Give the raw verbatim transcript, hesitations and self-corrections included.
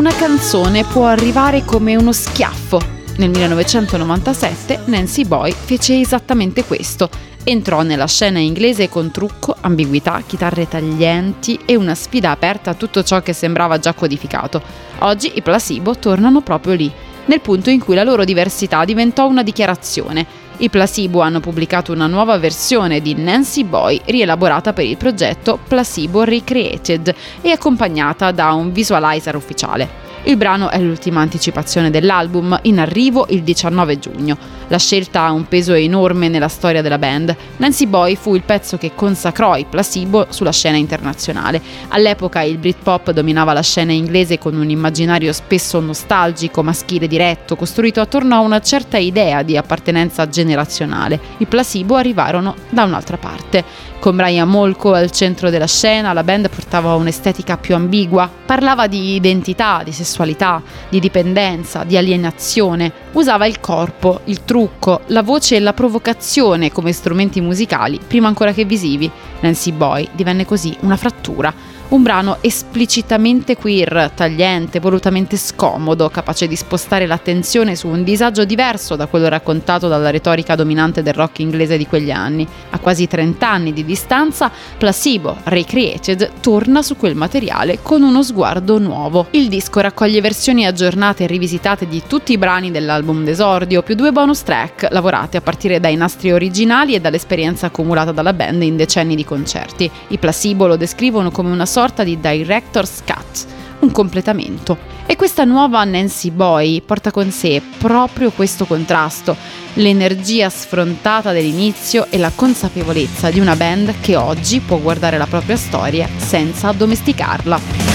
una canzone può arrivare come uno schiaffo. Nel millenovecentonovantasette Nancy Boy fece esattamente questo. Entrò nella scena inglese con trucco, ambiguità, chitarre taglienti e una sfida aperta a tutto ciò che sembrava già codificato. Oggi i Placebo tornano proprio lì, nel punto in cui la loro diversità diventò una dichiarazione. I Placebo hanno pubblicato una nuova versione di Nancy Boy rielaborata per il progetto Placebo Recreated e accompagnata da un visualizer ufficiale. Il brano è l'ultima anticipazione dell'album, in arrivo il diciannove giugno. La scelta ha un peso enorme nella storia della band. Nancy Boy fu il pezzo che consacrò i Placebo sulla scena internazionale. All'epoca il Britpop dominava la scena inglese con un immaginario spesso nostalgico, maschile diretto, costruito attorno a una certa idea di appartenenza generazionale. I Placebo arrivarono da un'altra parte. Con Brian Molko al centro della scena, la band portava un'estetica più ambigua, parlava di identità, di sessualità, di dipendenza, di alienazione, usava il corpo, il trucco, la voce e la provocazione come strumenti musicali, prima ancora che visivi. Nancy Boy divenne così una frattura. Un brano esplicitamente queer, tagliente, volutamente scomodo, capace di spostare l'attenzione su un disagio diverso da quello raccontato dalla retorica dominante del rock inglese di quegli anni. A quasi trent'anni di distanza, Placebo Recreated torna su quel materiale con uno sguardo nuovo. Il disco raccoglie versioni aggiornate e rivisitate di tutti i brani dell'album d'esordio, più due bonus track lavorate a partire dai nastri originali e dall'esperienza accumulata dalla band in decenni di concerti. I Placebo lo descrivono come una sorta di director's cut, un completamento. E questa nuova Nancy Boy porta con sé proprio questo contrasto, l'energia sfrontata dell'inizio e la consapevolezza di una band che oggi può guardare la propria storia senza addomesticarla.